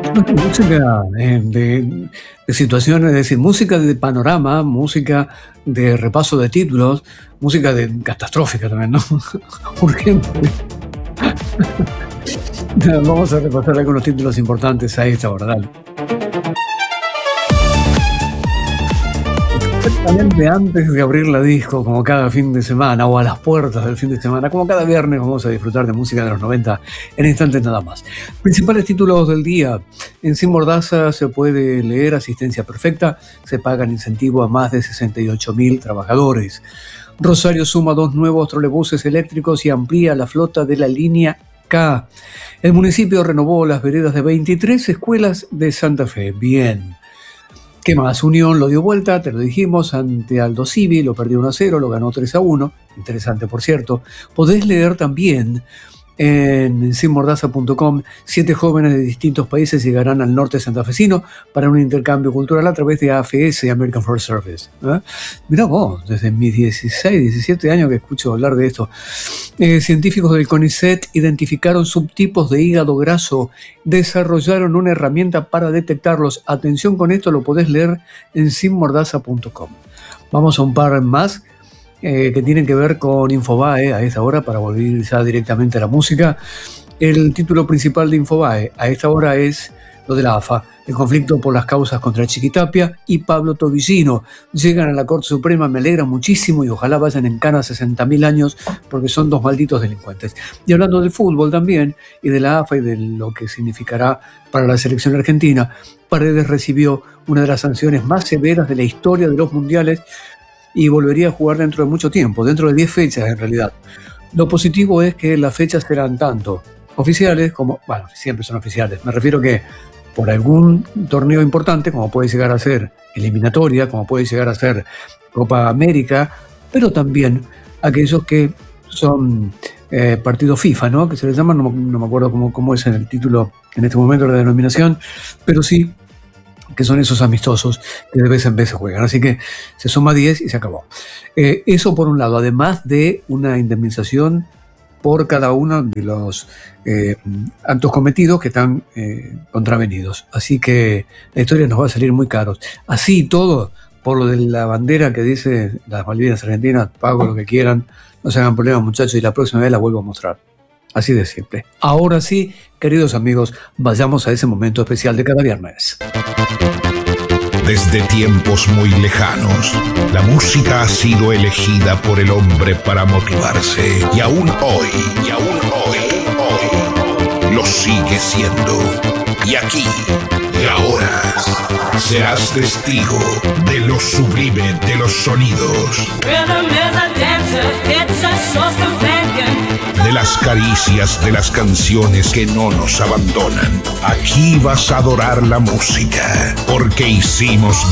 Bueno, música de situaciones, es decir, música de panorama, música de repaso de títulos, música de catastrófica también, ¿no? Urgente. Vamos a repasar algunos títulos importantes a esta hora, dale. Exactamente antes de abrir la disco, como cada fin de semana, o a las puertas del fin de semana, como cada viernes, vamos a disfrutar de música de los 90 en instantes nada más. Principales títulos del día. En Sin Mordaza se puede leer Asistencia Perfecta, se pagan incentivo a más de 68.000 trabajadores. Rosario suma 2 nuevos trolebuses eléctricos y amplía la flota de la línea K. El municipio renovó las veredas de 23 escuelas de Santa Fe. Bien. ¿Qué más? Unión lo dio vuelta, te lo dijimos, ante Aldo Civi, lo perdió 1-0, lo ganó 3-1. Interesante, por cierto. Podés leer también en sinmordaza.com, 7 jóvenes de distintos países llegarán al norte santafesino para un intercambio cultural a través de AFS, American Forest Service. Mirá vos, desde mis 16, 17 años que escucho hablar de esto. Científicos del CONICET identificaron subtipos de hígado graso, desarrollaron una herramienta para detectarlos. Atención con esto, lo podés leer en sinmordaza.com. Vamos a un par más que tienen que ver con Infobae a esta hora, para volver ya directamente a la música. El título principal de Infobae a esta hora es lo de la AFA, el conflicto por las causas contra Chiquitapia y Pablo Tobillino. Llegan a la Corte Suprema, me alegra muchísimo y ojalá vayan en cana 60.000 años porque son 2 malditos delincuentes. Y hablando del fútbol también y de la AFA y de lo que significará para la selección argentina, Paredes recibió una de las sanciones más severas de la historia de los mundiales y volvería a jugar dentro de mucho tiempo, dentro de 10 fechas en realidad. Lo positivo es que las fechas serán tanto oficiales como, bueno, siempre son oficiales, me refiero que por algún torneo importante, como puede llegar a ser eliminatoria, como puede llegar a ser Copa América, pero también aquellos que son partidos FIFA, ¿no? Que se les llaman, no me acuerdo cómo es en el título en este momento la denominación, pero sí que son esos amistosos que de vez en vez se juegan. Así que se suma 10 y se acabó. Eso por un lado, además de una indemnización por cada uno de los actos cometidos que están contravenidos. Así que la historia nos va a salir muy caro. Así todo, por lo de la bandera que dice las Malvinas Argentinas, pago lo que quieran, no se hagan problemas, muchachos, y la próxima vez la vuelvo a mostrar. Así de simple. Ahora sí, queridos amigos, vayamos a ese momento especial de cada viernes. Desde tiempos muy lejanos, la música ha sido elegida por el hombre para motivarse. Y aún hoy, lo sigue siendo. Y aquí, y ahora, serás testigo de lo sublime de los sonidos. De las caricias de las canciones que no nos abandonan. Aquí vas a adorar la música, porque hicimos